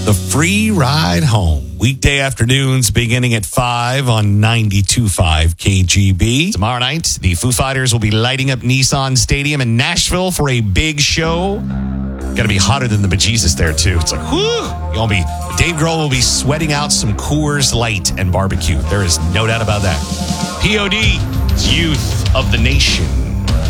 The Free Ride Home. Weekday afternoons beginning at 5 on 92.5 KGB. Tomorrow night, the Foo Fighters will be lighting up Nissan Stadium in Nashville for a big show. Gotta be hotter than the bejesus there, too. It's like, whoo! Dave Grohl will be sweating out some Coors Light and barbecue. There is no doubt about that. POD, youth of the nation.